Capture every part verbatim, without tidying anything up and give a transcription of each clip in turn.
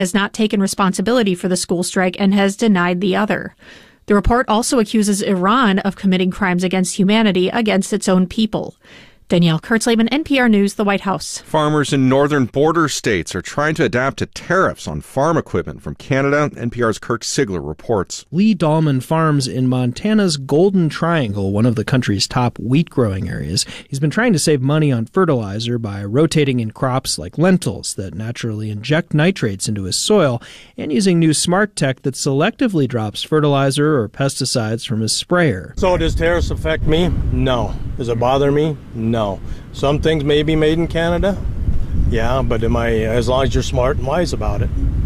has not taken responsibility for the school strike and has denied the other. The report also accuses Iran of committing crimes against humanity against its own people. Danielle Kurtzleben, N P R News, the White House. Farmers in northern border states are trying to adapt to tariffs on farm equipment from Canada. N P R's Kirk Sigler reports. Lee Dahlman farms in Montana's Golden Triangle, one of the country's top wheat growing areas. He's been trying to save money on fertilizer by rotating in crops like lentils that naturally inject nitrates into his soil and using new smart tech that selectively drops fertilizer or pesticides from his sprayer. So does tariffs affect me? No. Does it bother me? No. Some things may be made in Canada, yeah, but am I, as long as you're smart and wise about it,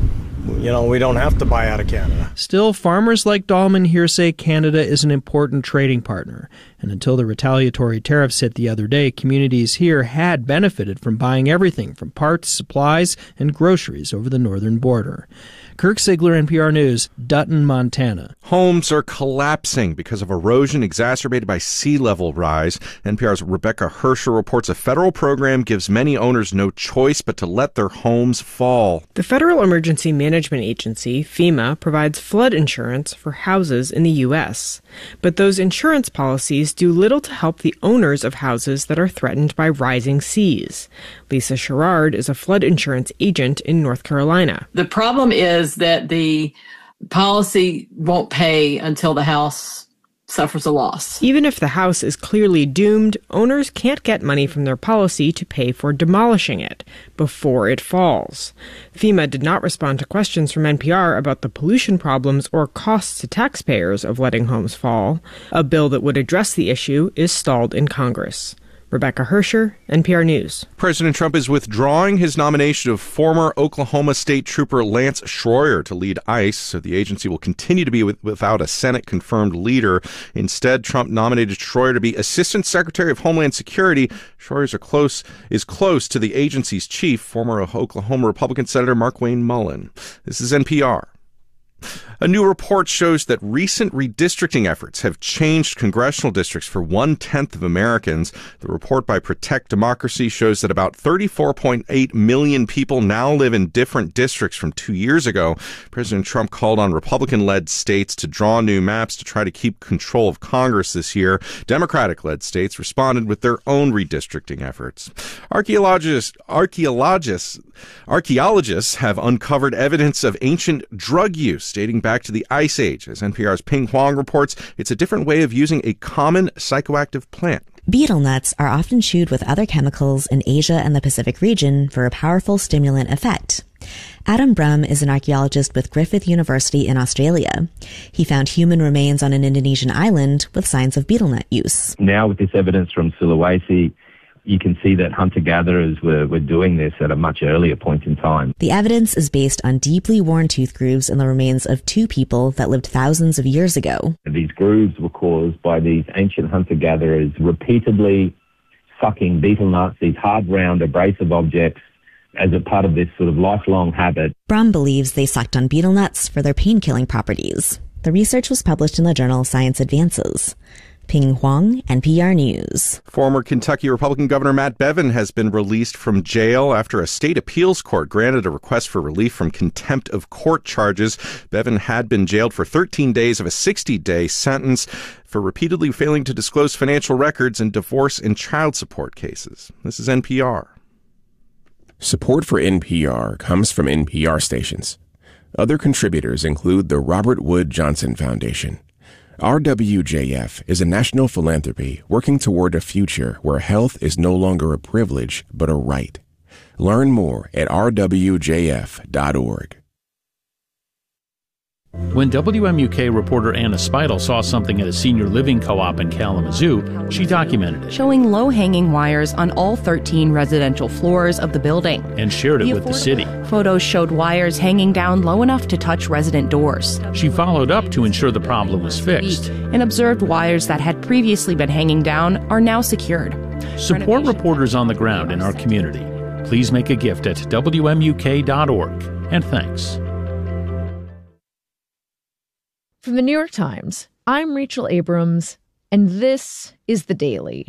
you know, we don't have to buy out of Canada. Still, farmers like Dahlman here say Canada is an important trading partner. And until the retaliatory tariffs hit the other day, communities here had benefited from buying everything from parts, supplies, and groceries over the northern border. Kirk Sigler, N P R News, Dutton, Montana. Homes are collapsing because of erosion exacerbated by sea level rise. N P R's Rebecca Hersher reports a federal program gives many owners no choice but to let their homes fall. The Federal Emergency Management Agency, FEMA, provides flood insurance for houses in the U S. But those insurance policies do little to help the owners of houses that are threatened by rising seas. Lisa Sherrard is a flood insurance agent in North Carolina. The problem is that the policy won't pay until the house suffers a loss. Even if the house is clearly doomed, owners can't get money from their policy to pay for demolishing it before it falls. FEMA did not respond to questions from N P R about the pollution problems or costs to taxpayers of letting homes fall. A bill that would address the issue is stalled in Congress. Rebecca Hersher, N P R News. President Trump is withdrawing his nomination of former Oklahoma State Trooper Lance Schroyer to lead ICE, so the agency will continue to be with, without a Senate-confirmed leader. Instead, Trump nominated Schroyer to be Assistant Secretary of Homeland Security. Schroyer are close, is close to the agency's chief, former Oklahoma Republican Senator Markwayne Mullin. This is N P R. A new report shows that recent redistricting efforts have changed congressional districts for one-tenth of Americans. The report by Protect Democracy shows that about thirty-four point eight million people now live in different districts from two years ago. President Trump called on Republican-led states to draw new maps to try to keep control of Congress this year. Democratic-led states responded with their own redistricting efforts. Archaeologists, archaeologists, archaeologists have uncovered evidence of ancient drug use dating back to the Ice Age. As N P R's Ping Huang reports, it's a different way of using a common psychoactive plant. Betel nuts are often chewed with other chemicals in Asia and the Pacific region for a powerful stimulant effect. Adam Brum is an archaeologist with Griffith University in Australia. He found human remains on an Indonesian island with signs of betel nut use. Now with this evidence from Sulawesi, you can see that hunter-gatherers were, were doing this at a much earlier point in time. The evidence is based on deeply worn tooth grooves in the remains of two people that lived thousands of years ago. These grooves were caused by these ancient hunter-gatherers repeatedly sucking betel nuts, these hard, round, abrasive objects, as a part of this sort of lifelong habit. Brum believes they sucked on betel nuts for their pain-killing properties. The research was published in the journal Science Advances. Ping Huang, N P R News. Former Kentucky Republican Governor Matt Bevin has been released from jail after a state appeals court granted a request for relief from contempt of court charges. Bevin had been jailed for thirteen days of a sixty-day sentence for repeatedly failing to disclose financial records in divorce and child support cases. This is N P R. Support for N P R comes from N P R stations. Other contributors include the Robert Wood Johnson Foundation. R W J F is a national philanthropy working toward a future where health is no longer a privilege, but a right. Learn more at r w j f dot org. When W M U K reporter Anna Speidel saw something at a senior living co-op in Kalamazoo, she documented it. Showing low-hanging wires on all thirteen residential floors of the building. And shared it the with the city. Photos showed wires hanging down low enough to touch resident doors. She followed up to ensure the problem was fixed. And observed wires that had previously been hanging down are now secured. Support reporters on the ground in our community. Please make a gift at w m u k dot org. And thanks. From the New York Times, I'm Rachel Abrams, and this is The Daily.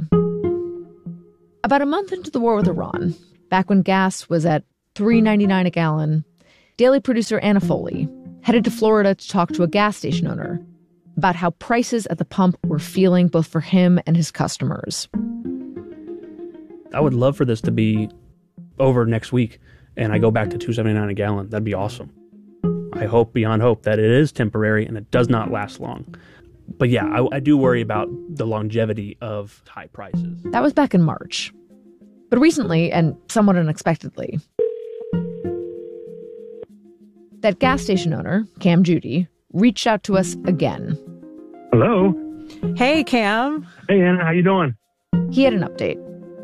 About a month into the war with Iran, back when gas was at three ninety-nine a gallon, Daily producer Anna Foley headed to Florida to talk to a gas station owner about how prices at the pump were feeling both for him and his customers. I would love for this to be over next week and I go back to two seventy-nine a gallon. That'd be awesome. I hope beyond hope that it is temporary and it does not last long. But yeah, I, I do worry about the longevity of high prices. That was back in March. But recently, and somewhat unexpectedly, that gas station owner, Cam Judy, reached out to us again. Hello. Hey, Cam. Hey, Anna. How you doing? He had an update.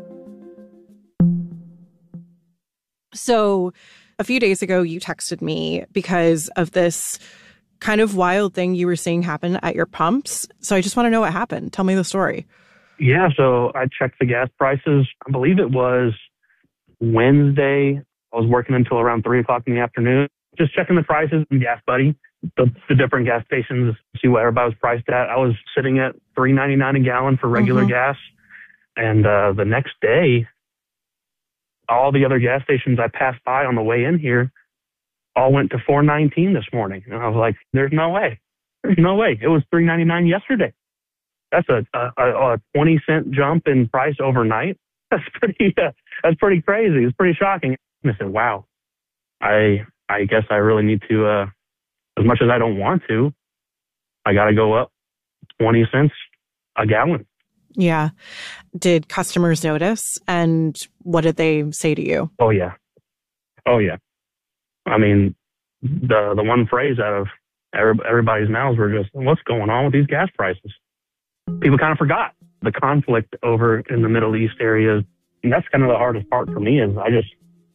So a few days ago, you texted me because of this kind of wild thing you were seeing happen at your pumps. So I just want to know what happened. Tell me the story. Yeah, so I checked the gas prices. I believe it was Wednesday. I was working until around three o'clock in the afternoon, just checking the prices in Gas Buddy, the, the different gas stations, see what everybody was priced at. I was sitting at three ninety-nine a gallon for regular mm-hmm. gas. And uh, the next day, all the other gas stations I passed by on the way in here all went to four nineteen this morning. And I was like, there's no way. There's no way. It was three ninety-nine yesterday. That's a, a, a twenty cent jump in price overnight. That's pretty, uh, that's pretty crazy. It's pretty shocking. And I said, wow, I, I guess I really need to, uh, as much as I don't want to, I got to go up twenty cents a gallon. Yeah. Did customers notice? And what did they say to you? Oh, yeah. Oh, yeah. I mean, the, the one phrase out of every, everybody's mouths were just, what's going on with these gas prices? People kind of forgot the conflict over in the Middle East areas. And that's kind of the hardest part for me is I just,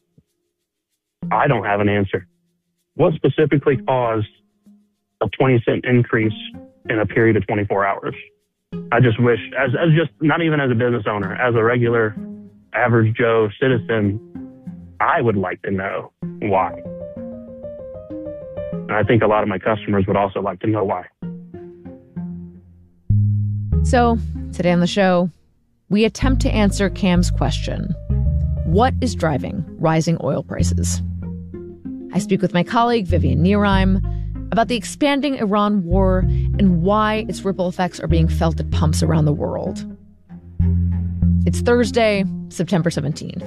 I don't have an answer. What specifically caused a twenty cent increase in a period of twenty-four hours? I just wish, as, as just, not even as a business owner, as a regular average Joe citizen, I would like to know why. And I think a lot of my customers would also like to know why. So, today on the show, we attempt to answer Cam's question. What is driving rising oil prices? I speak with my colleague, Vivian Nierheim, about the expanding Iran war and why its ripple effects are being felt at pumps around the world. It's Thursday, September seventeenth.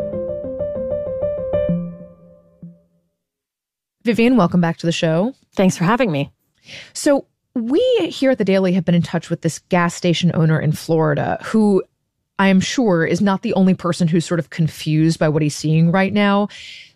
Vivian, welcome back to the show. Thanks for having me. So we here at The Daily have been in touch with this gas station owner in Florida who I am sure is not the only person who's sort of confused by what he's seeing right now.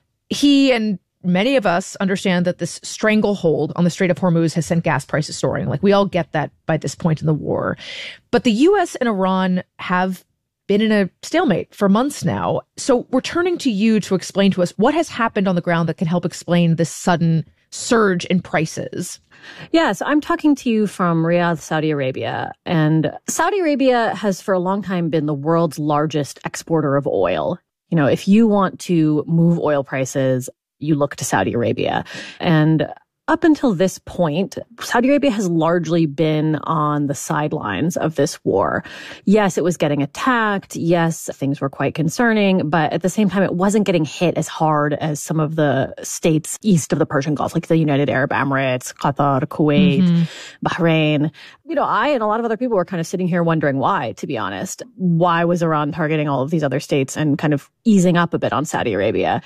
He and many of us understand that this stranglehold on the Strait of Hormuz has sent gas prices soaring. Like, we all get that by this point in the war. But the U S and Iran have been in a stalemate for months now. So we're turning to you to explain to us what has happened on the ground that can help explain this sudden surge in prices. Yes, I'm talking to you from Riyadh, Saudi Arabia. And Saudi Arabia has for a long time been the world's largest exporter of oil. You know, if you want to move oil prices, you look to Saudi Arabia. And up until this point, Saudi Arabia has largely been on the sidelines of this war. Yes, it was getting attacked. Yes, things were quite concerning. But at the same time, it wasn't getting hit as hard as some of the states east of the Persian Gulf, like the United Arab Emirates, Qatar, Kuwait, mm-hmm. Bahrain. You know, I and a lot of other people were kind of sitting here wondering why, to be honest. Why was Iran targeting all of these other states and kind of easing up a bit on Saudi Arabia?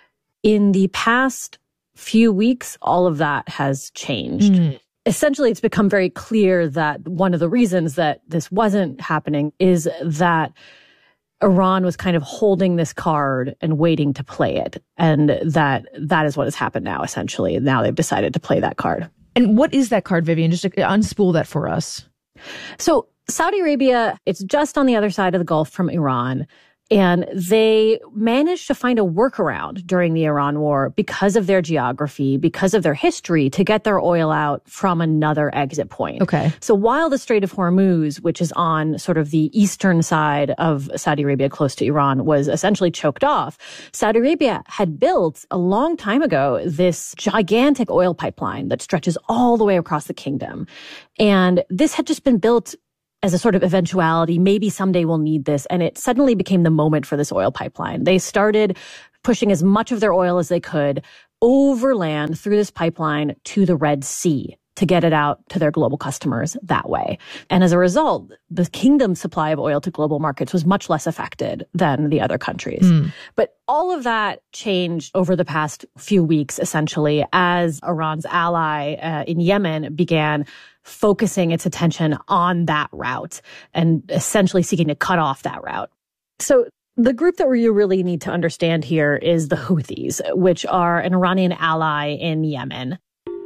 In the past few weeks, all of that has changed. Mm. Essentially, it's become very clear that one of the reasons that this wasn't happening is that Iran was kind of holding this card and waiting to play it. And that that is what has happened now, essentially. Now they've decided to play that card. And what is that card, Vivian? Just to unspool that for us. So Saudi Arabia, it's just on the other side of the Gulf from Iran. And they managed to find a workaround during the Iran war because of their geography, because of their history, to get their oil out from another exit point. Okay. So while the Strait of Hormuz, which is on sort of the eastern side of Saudi Arabia close to Iran, was essentially choked off, Saudi Arabia had built a long time ago this gigantic oil pipeline that stretches all the way across the kingdom. And this had just been built as a sort of eventuality. Maybe someday we'll need this. And it suddenly became the moment for this oil pipeline. They started pushing as much of their oil as they could overland through this pipeline to the Red Sea to get it out to their global customers that way. And as a result, the kingdom's supply of oil to global markets was much less affected than the other countries. Mm. But all of that changed over the past few weeks, essentially, as Iran's ally uh, in Yemen began focusing its attention on that route and essentially seeking to cut off that route. So the group that you really need to understand here is the Houthis, which are an Iranian ally in Yemen.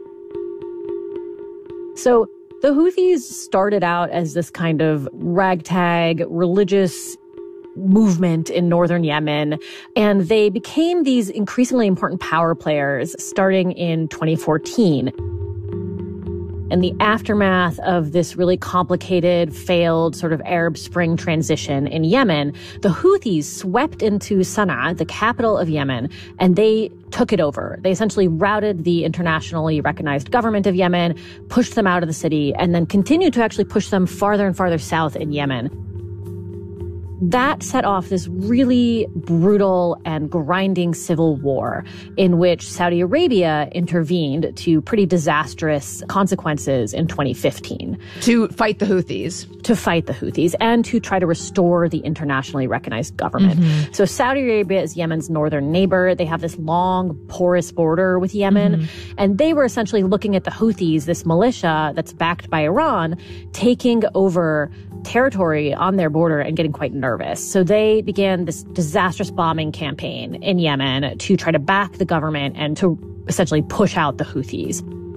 So the Houthis started out as this kind of ragtag religious movement in northern Yemen, and they became these increasingly important power players starting in twenty fourteen. In the aftermath of this really complicated, failed sort of Arab Spring transition in Yemen, the Houthis swept into Sana'a, the capital of Yemen, and they took it over. They essentially routed the internationally recognized government of Yemen, pushed them out of the city, and then continued to actually push them farther and farther south in Yemen. That set off this really brutal and grinding civil war in which Saudi Arabia intervened to pretty disastrous consequences in twenty fifteen. To fight the Houthis. To fight the Houthis and to try to restore the internationally recognized government. Mm-hmm. So Saudi Arabia is Yemen's northern neighbor. They have this long, porous border with Yemen. Mm-hmm. And they were essentially looking at the Houthis, this militia that's backed by Iran, taking over territory on their border and getting quite nervous. So they began this disastrous bombing campaign in Yemen to try to back the government and to essentially push out the Houthis.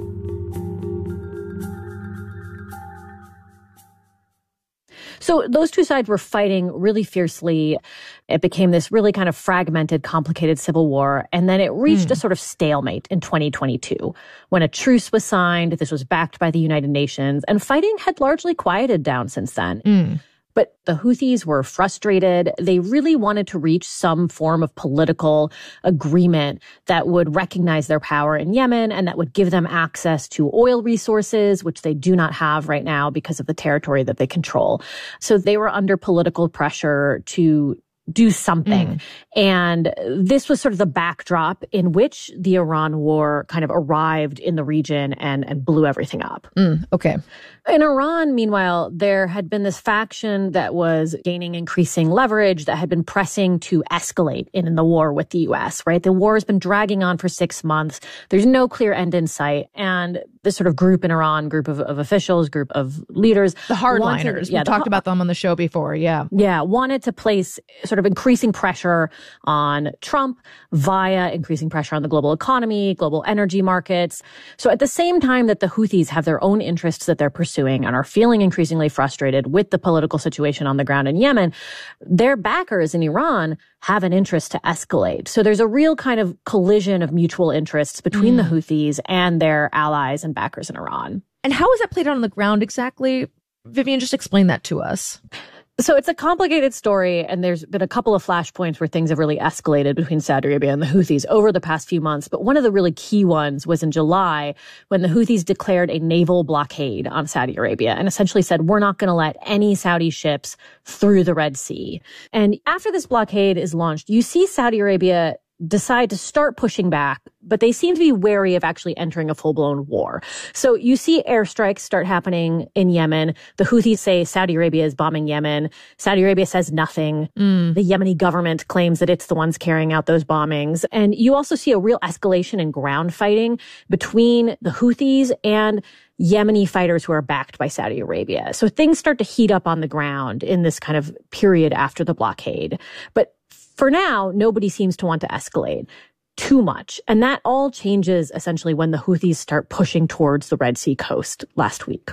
So those two sides were fighting really fiercely. It became this really kind of fragmented, complicated civil war. And then it reached mm. a sort of stalemate in twenty twenty-two when a truce was signed. This was backed by the United Nations, and fighting had largely quieted down since then. Mm. But the Houthis were frustrated. They really wanted to reach some form of political agreement that would recognize their power in Yemen and that would give them access to oil resources, which they do not have right now because of the territory that they control. So they were under political pressure to do something. Mm. And this was sort of the backdrop in which the Iran war kind of arrived in the region and, and blew everything up. Mm, okay. In Iran, meanwhile, there had been this faction that was gaining increasing leverage, that had been pressing to escalate in, in the war with the U S, right? The war has been dragging on for six months. There's no clear end in sight. And this sort of group in Iran, group of, of officials, group of leaders. The hardliners. Yeah, we talked the, about them on the show before. Yeah. Yeah. Wanted to place sort of increasing pressure on Trump via increasing pressure on the global economy, global energy markets. So at the same time that the Houthis have their own interests that they're pursuing and are feeling increasingly frustrated with the political situation on the ground in Yemen, their backers in Iran have an interest to escalate. So there's a real kind of collision of mutual interests between mm. the Houthis and their allies and backers in Iran. And how is that played out on the ground exactly? Vivian, just explain that to us. So it's a complicated story, and there's been a couple of flashpoints where things have really escalated between Saudi Arabia and the Houthis over the past few months. But one of the really key ones was in July when the Houthis declared a naval blockade on Saudi Arabia and essentially said, we're not going to let any Saudi ships through the Red Sea. And after this blockade is launched, you see Saudi Arabia decide to start pushing back, but they seem to be wary of actually entering a full-blown war. So you see airstrikes start happening in Yemen. The Houthis say Saudi Arabia is bombing Yemen. Saudi Arabia says nothing. Mm. The Yemeni government claims that it's the ones carrying out those bombings. And you also see a real escalation in ground fighting between the Houthis and Yemeni fighters who are backed by Saudi Arabia. So things start to heat up on the ground in this kind of period after the blockade. But for now, nobody seems to want to escalate too much. And that all changes essentially when the Houthis start pushing towards the Red Sea coast last week.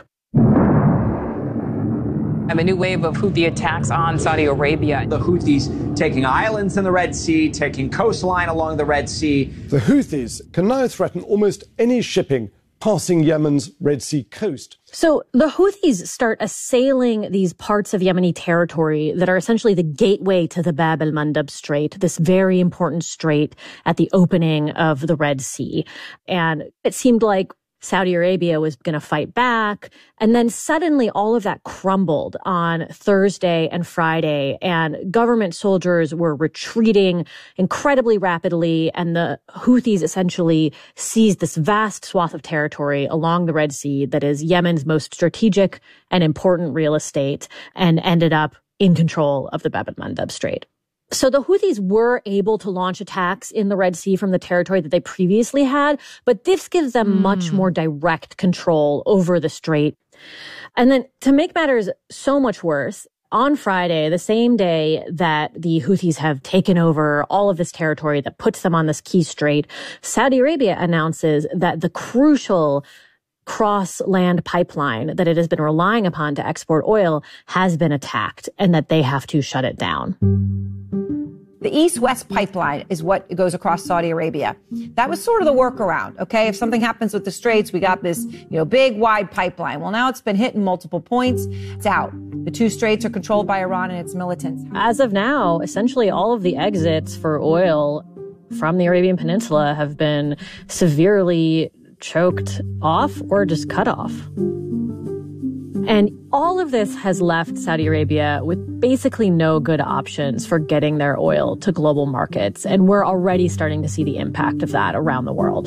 And a new wave of Houthi attacks on Saudi Arabia. The Houthis taking islands in the Red Sea, taking coastline along the Red Sea. The Houthis can now threaten almost any shipping passing Yemen's Red Sea coast. So the Houthis start assailing these parts of Yemeni territory that are essentially the gateway to the Bab el-Mandab Strait, this very important strait at the opening of the Red Sea. And it seemed like Saudi Arabia was going to fight back. And then suddenly all of that crumbled on Thursday and Friday, and government soldiers were retreating incredibly rapidly. And the Houthis essentially seized this vast swath of territory along the Red Sea that is Yemen's most strategic and important real estate, and ended up in control of the Bab el-Mandeb Strait. So the Houthis were able to launch attacks in the Red Sea from the territory that they previously had, but this gives them mm. much more direct control over the strait. And then to make matters so much worse, on Friday, the same day that the Houthis have taken over all of this territory that puts them on this key strait, Saudi Arabia announces that the crucial cross-land pipeline that it has been relying upon to export oil has been attacked, and that they have to shut it down. The East-West pipeline is what goes across Saudi Arabia. That was sort of the workaround, okay? If something happens with the Straits, we got this, you know, big, wide pipeline. Well, now it's been hit in multiple points. It's out. The two straits are controlled by Iran and its militants. As of now, essentially all of the exits for oil from the Arabian Peninsula have been severely choked off or just cut off. And all of this has left Saudi Arabia with basically no good options for getting their oil to global markets. And we're already starting to see the impact of that around the world.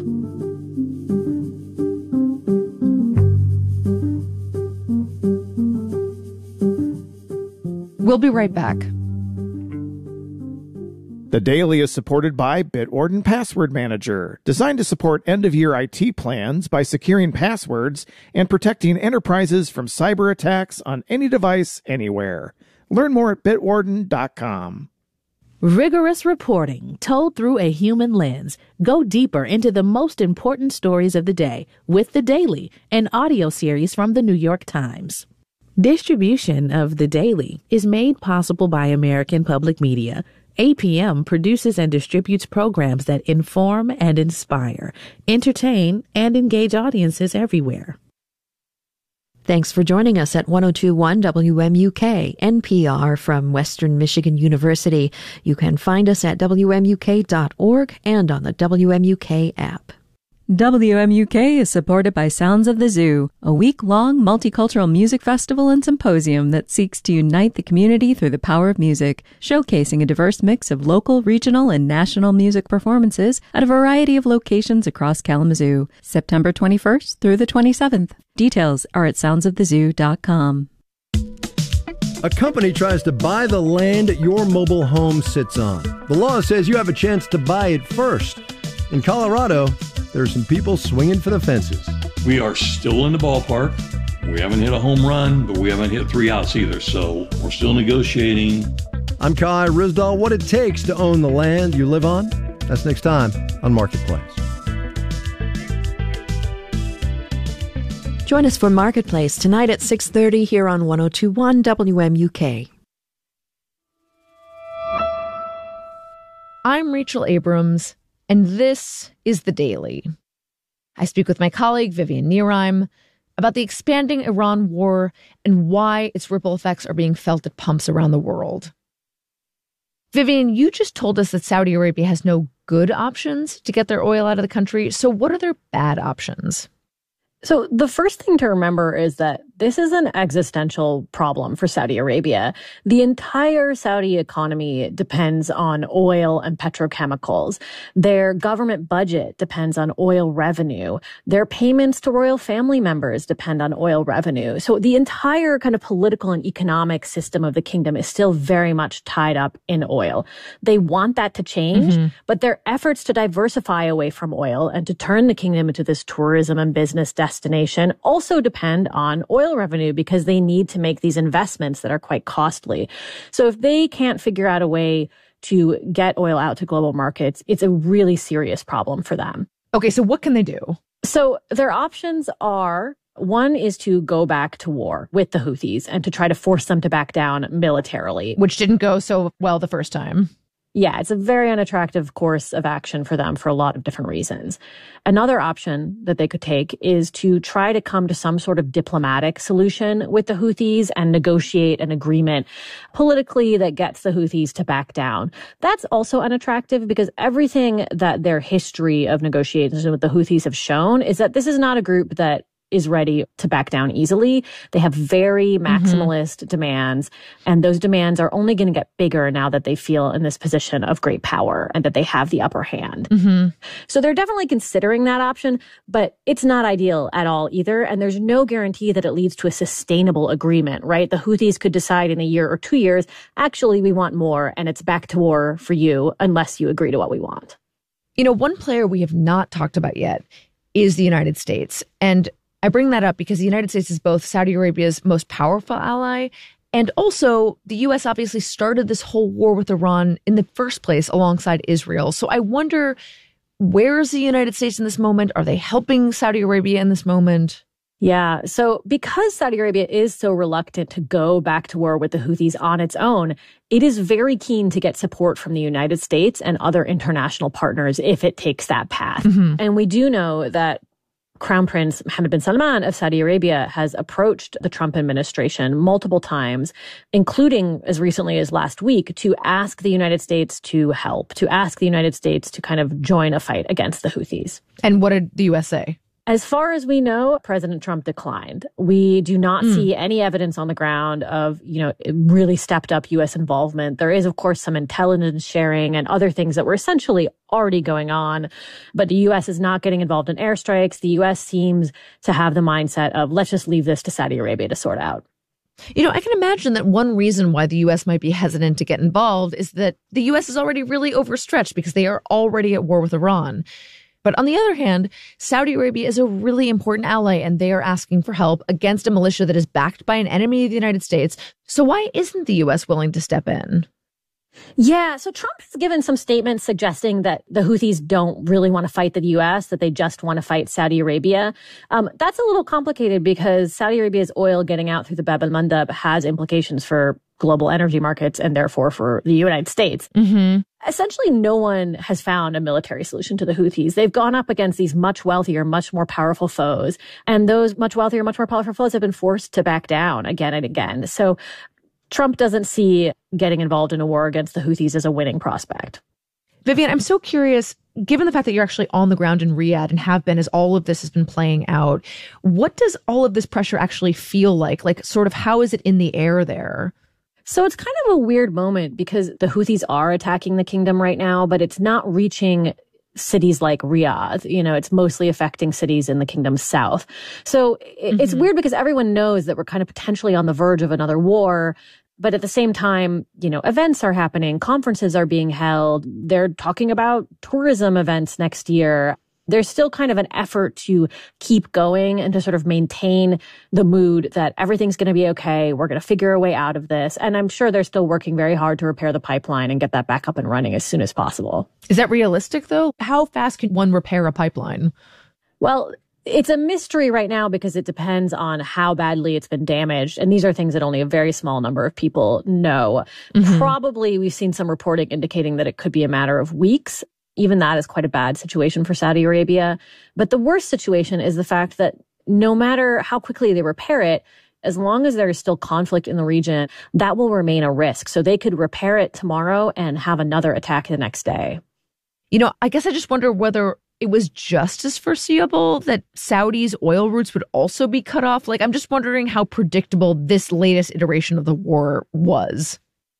We'll be right back. The Daily is supported by Bitwarden Password Manager, designed to support end-of-year I T plans by securing passwords and protecting enterprises from cyber attacks on any device, anywhere. Learn more at bitwarden dot com. Rigorous reporting told through a human lens. Go deeper into the most important stories of the day with The Daily, an audio series from the New York Times. Distribution of The Daily is made possible by American Public Media. A P M produces and distributes programs that inform and inspire, entertain, and engage audiences everywhere. Thanks for joining us at one oh two point one W M U K, N P R from Western Michigan University. You can find us at W M U K dot org and on the W M U K app. W M U K is supported by Sounds of the Zoo, a week-long multicultural music festival and symposium that seeks to unite the community through the power of music, showcasing a diverse mix of local, regional, and national music performances at a variety of locations across Kalamazoo, September twenty-first through the twenty-seventh. Details are at sounds of the zoo dot com. A company tries to buy the land your mobile home sits on. The law says you have a chance to buy it first. In Colorado, there are some people swinging for the fences. We are still in the ballpark. We haven't hit a home run, but we haven't hit three outs either, so we're still negotiating. I'm Kai Risdahl. What it takes to own the land you live on? That's next time on Marketplace. Join us for Marketplace tonight at six thirty here on one oh two point one W M U K. I'm Rachel Abrams, and this is The Daily. I speak with my colleague, Vivian Nierheim, about the expanding Iran war and why its ripple effects are being felt at pumps around the world. Vivian, you just told us that Saudi Arabia has no good options to get their oil out of the country. So what are their bad options? So the first thing to remember is that this is an existential problem for Saudi Arabia. The entire Saudi economy depends on oil and petrochemicals. Their government budget depends on oil revenue. Their payments to royal family members depend on oil revenue. So the entire kind of political and economic system of the kingdom is still very much tied up in oil. They want that to change, mm-hmm. but their efforts to diversify away from oil and to turn the kingdom into this tourism and business destination also depend on oil revenue because they need to make these investments that are quite costly. So if they can't figure out a way to get oil out to global markets, it's a really serious problem for them. Okay, so what can they do? So their options are, one is to go back to war with the Houthis and to try to force them to back down militarily. Which didn't go so well the first time. Yeah, it's a very unattractive course of action for them for a lot of different reasons. Another option that they could take is to try to come to some sort of diplomatic solution with the Houthis and negotiate an agreement politically that gets the Houthis to back down. That's also unattractive because everything that their history of negotiations with the Houthis have shown is that this is not a group that is ready to back down easily. They have very maximalist mm-hmm. demands, and those demands are only going to get bigger now that they feel in this position of great power and that they have the upper hand. Mm-hmm. So they're definitely considering that option, but it's not ideal at all either, and there's no guarantee that it leads to a sustainable agreement, right? The Houthis could decide in a year or two years, actually, we want more, and it's back to war for you unless you agree to what we want. You know, one player we have not talked about yet is the United States, and I bring that up because the United States is both Saudi Arabia's most powerful ally, and also the U S obviously started this whole war with Iran in the first place alongside Israel. So I wonder, where is the United States in this moment? Are they helping Saudi Arabia in this moment? Yeah. So because Saudi Arabia is so reluctant to go back to war with the Houthis on its own, it is very keen to get support from the United States and other international partners if it takes that path. Mm-hmm. And we do know that Crown Prince Mohammed bin Salman of Saudi Arabia has approached the Trump administration multiple times, including as recently as last week, to ask the United States to help, to ask the United States to kind of join a fight against the Houthis. And what did the U S say? As far as we know, President Trump declined. We do not mm. see any evidence on the ground of, you know, really stepped up U S involvement. There is, of course, some intelligence sharing and other things that were essentially already going on. But the U S is not getting involved in airstrikes. The U S seems to have the mindset of, let's just leave this to Saudi Arabia to sort out. You know, I can imagine that one reason why the U S might be hesitant to get involved is that the U S is already really overstretched because they are already at war with Iran. But on the other hand, Saudi Arabia is a really important ally, and they are asking for help against a militia that is backed by an enemy of the United States. So why isn't the U S willing to step in? Yeah, so Trump has given some statements suggesting that the Houthis don't really want to fight the U S, that they just want to fight Saudi Arabia. Um, that's a little complicated because Saudi Arabia's oil getting out through the Bab el-Mandeb has implications for global energy markets and therefore for the United States. Mm-hmm. Essentially, no one has found a military solution to the Houthis. They've gone up against these much wealthier, much more powerful foes. And those much wealthier, much more powerful foes have been forced to back down again and again. So Trump doesn't see getting involved in a war against the Houthis as a winning prospect. Vivian, I'm so curious, given the fact that you're actually on the ground in Riyadh and have been as all of this has been playing out, what does all of this pressure actually feel like? Like, sort of, how is it in the air there? So it's kind of a weird moment because the Houthis are attacking the kingdom right now, but it's not reaching cities like Riyadh. You know, it's mostly affecting cities in the kingdom's south. So mm-hmm. it's weird because everyone knows that we're kind of potentially on the verge of another war. But at the same time, you know, events are happening, conferences are being held. They're talking about tourism events next year. There's still kind of an effort to keep going and to sort of maintain the mood that everything's going to be okay. We're going to figure a way out of this. And I'm sure they're still working very hard to repair the pipeline and get that back up and running as soon as possible. Is that realistic, though? How fast can one repair a pipeline? Well, it's a mystery right now because it depends on how badly it's been damaged. And these are things that only a very small number of people know. Mm-hmm. Probably we've seen some reporting indicating that it could be a matter of weeks. Even that is quite a bad situation for Saudi Arabia. But the worst situation is the fact that no matter how quickly they repair it, as long as there is still conflict in the region, that will remain a risk. So they could repair it tomorrow and have another attack the next day. You know, I guess I just wonder whether it was just as foreseeable that Saudi's oil routes would also be cut off. Like, I'm just wondering how predictable this latest iteration of the war was.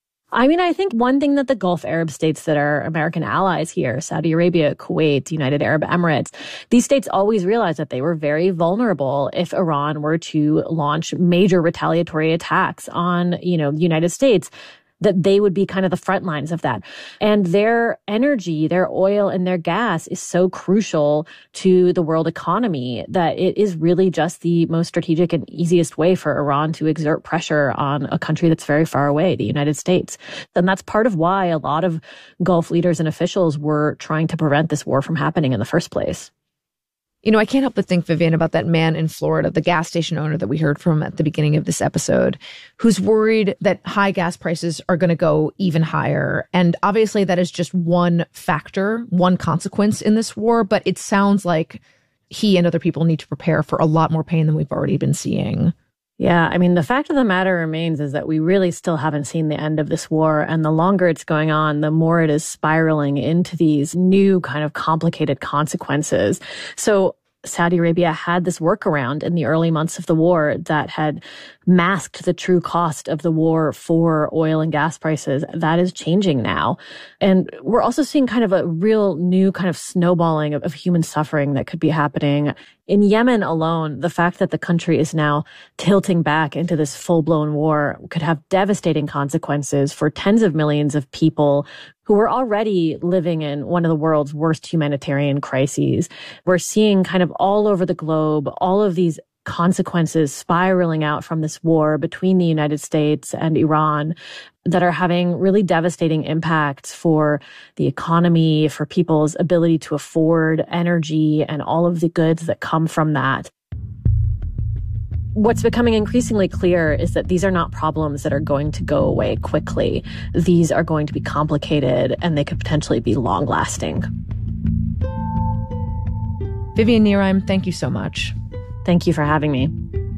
I mean, I think one thing that the Gulf Arab states that are American allies here, Saudi Arabia, Kuwait, United Arab Emirates, these states always realized that they were very vulnerable if Iran were to launch major retaliatory attacks on, you know, the United States, that they would be kind of the front lines of that. And their energy, their oil and their gas is so crucial to the world economy that it is really just the most strategic and easiest way for Iran to exert pressure on a country that's very far away, the United States. And that's part of why a lot of Gulf leaders and officials were trying to prevent this war from happening in the first place. You know, I can't help but think, Vivian, about that man in Florida, the gas station owner that we heard from at the beginning of this episode, who's worried that high gas prices are going to go even higher. And obviously that is just one factor, one consequence in this war, but it sounds like he and other people need to prepare for a lot more pain than we've already been seeing. Yeah, I mean, the fact of the matter remains is that we really still haven't seen the end of this war. And the longer it's going on, the more it is spiraling into these new kind of complicated consequences. So Saudi Arabia had this workaround in the early months of the war that had masked the true cost of the war for oil and gas prices. That is changing now. And we're also seeing kind of a real new kind of snowballing of, of human suffering that could be happening. In Yemen alone, the fact that the country is now tilting back into this full-blown war could have devastating consequences for tens of millions of people who are already living in one of the world's worst humanitarian crises. We're seeing kind of all over the globe, all of these consequences spiraling out from this war between the United States and Iran that are having really devastating impacts for the economy, for people's ability to afford energy and all of the goods that come from that. What's becoming increasingly clear is that these are not problems that are going to go away quickly. These are going to be complicated and they could potentially be long-lasting. Vivian Nierheim, thank you so much. Thank you for having me.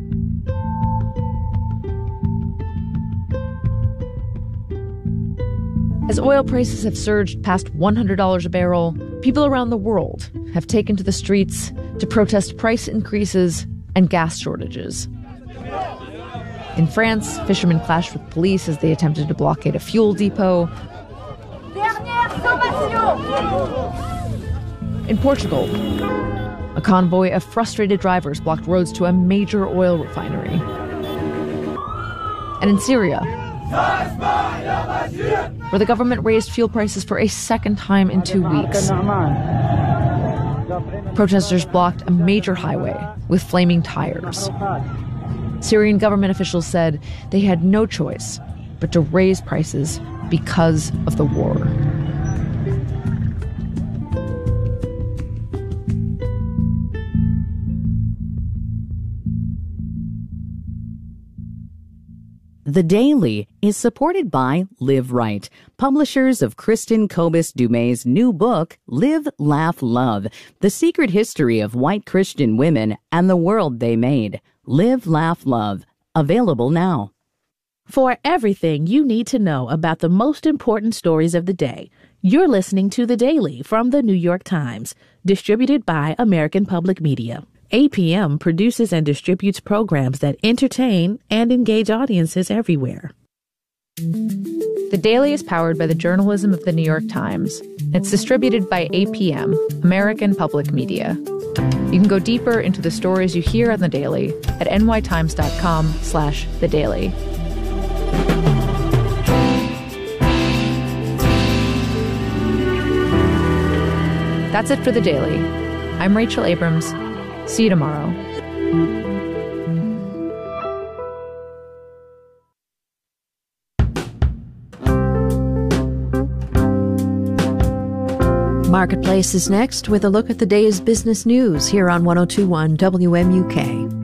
As oil prices have surged past one hundred dollars a barrel, people around the world have taken to the streets to protest price increases and gas shortages. In France, fishermen clashed with police as they attempted to blockade a fuel depot. In Portugal, a convoy of frustrated drivers blocked roads to a major oil refinery. And in Syria, where the government raised fuel prices for a second time in two weeks, protesters blocked a major highway with flaming tires. Syrian government officials said they had no choice but to raise prices because of the war. The Daily is supported by Live Right, publishers of Kristen Kobus Dumay's new book, Live, Laugh, Love, The Secret History of White Christian Women and the World They Made. Live, Laugh, Love. Available now. For everything you need to know about the most important stories of the day, you're listening to The Daily from The New York Times, distributed by American Public Media. A P M produces and distributes programs that entertain and engage audiences everywhere. The Daily is powered by the journalism of The New York Times. It's distributed by A P M, American Public Media. You can go deeper into the stories you hear on The Daily at nytimes.com slash The Daily. That's it for The Daily. I'm Rachel Abrams. See you tomorrow. Marketplace is next with a look at the day's business news here on one oh two point one W M U K.